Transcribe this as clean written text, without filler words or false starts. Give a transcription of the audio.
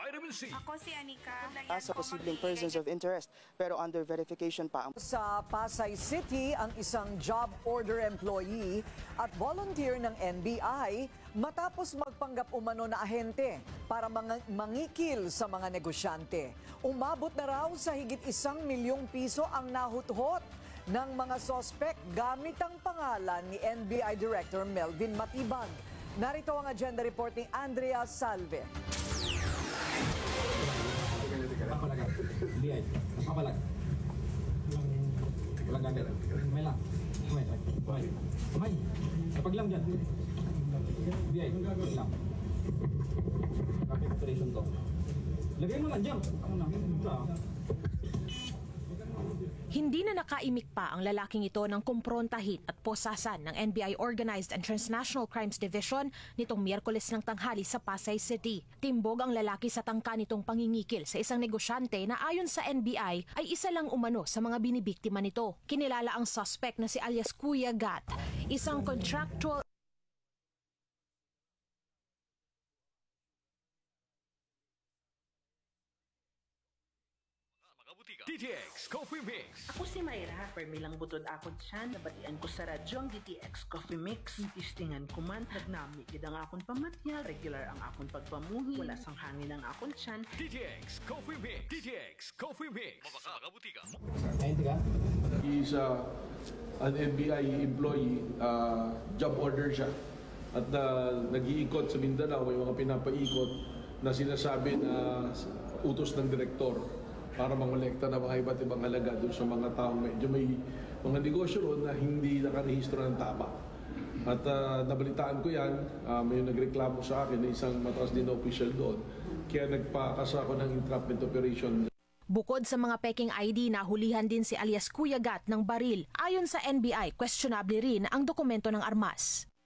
Vitamin C. Ako si Anika. Sa posibleng persons of interest pero under verification pa ang Sa Pasay City, ang isang job order employee at volunteer ng NBI matapos magpanggap umano na ahente para mangikil sa mga negosyante. Umabot na raw sa higit 1 milyong piso ang nahuthot ng mga sospek gamit ang pangalan ni NBI Director Melvin Matibag. Narito ang agenda report ni Andrea Salve. Papalag. Liay. Papalag. Walang gamit. May lang. May. Kapag lang dyan. Liay. May lang. Rapid operation to. Lagay mo lang dyan. Ano na? Hindi na nakaimik pa ang lalaking ito ng kumprontahin at posasan ng NBI Organized and Transnational Crimes Division nitong Miyerkules ng tanghali sa Pasay City. Timbog ang lalaki sa tangka nitong pangingikil sa isang negosyante na ayon sa NBI ay isa lang umano sa mga binibiktima nito. Kinilala ang suspect na si alias Kuya Gat, isang contractual DTX Coffee Mix. Ako si Mayra, permilang butod akon siya, nabatian ko sa radyo ang DTX Coffee Mix. Tistingan ko man, nagnami gid ang akon pamatyag, regular ang akon pagpamuhi, wala sang hangin ang akon siyan. DTX Coffee Mix. DTX Coffee Mix. Mga butika. Ayun, tiga. He's an NBI employee, job order siya. At nag-iikot sa Mindanao, may mga pinapaikot na sinasabi na utos ng direktor para mangolekta na mga iba't ibang halaga doon sa mga taong medyo may mga negosyo roon na hindi nakarehistro ng tama. At nabalitaan ko yan, may nagreklamo sa akin na isang mataas din na official doon. Kaya nagpakasa ako ng entrapment operation. Bukod sa mga peking ID, nahulihan din si alias Kuya Gat ng baril. Ayon sa NBI, questionable rin ang dokumento ng armas.